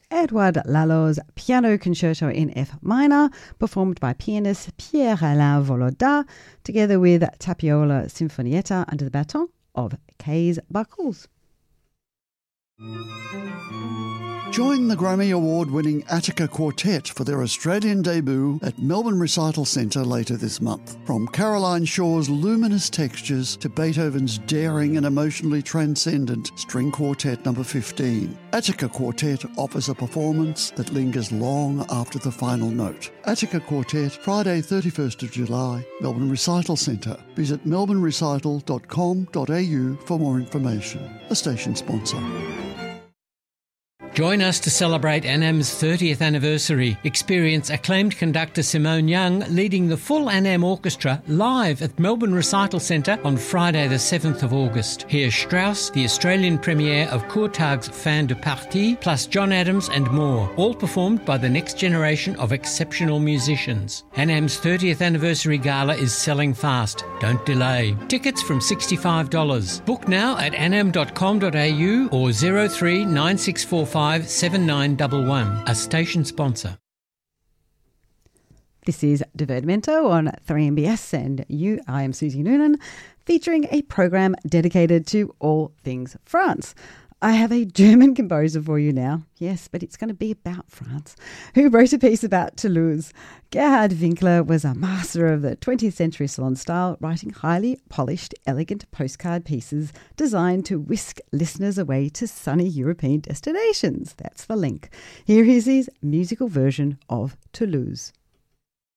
Edouard Lalot's Piano Concerto in F minor, performed by pianist Pierre-Alain Voloda, together with Tapiola Sinfonietta under the baton of Kees Buckles. Join the Grammy Award-winning Attica Quartet for their Australian debut at Melbourne Recital Centre later this month. From Caroline Shaw's luminous textures to Beethoven's daring and emotionally transcendent String Quartet No. 15, Attica Quartet offers a performance that lingers long after the final note. Attica Quartet, Friday 31st of July, Melbourne Recital Centre. Visit melbournerecital.com.au for more information. A station sponsor. Join us to celebrate ANAM's 30th anniversary. Experience acclaimed conductor Simone Young leading the full ANAM Orchestra live at Melbourne Recital Centre on Friday the 7th of August. Hear Strauss, the Australian premiere of Courtag's Fin de Partie, plus John Adams and more, all performed by the next generation of exceptional musicians. ANAM's 30th anniversary gala is selling fast. Don't delay. Tickets from $65. Book now at anam.com.au or 03 9645 7911, a station sponsor. This is Divertimento on 3MBS and I am Susie Noonan, featuring a program dedicated to all things France. I have a German composer for you now, yes, but it's going to be about France, who wrote a piece about Toulouse. Gerhard Winkler was a master of the 20th century salon style, writing highly polished, elegant postcard pieces designed to whisk listeners away to sunny European destinations. That's the link. Here is his musical version of Toulouse.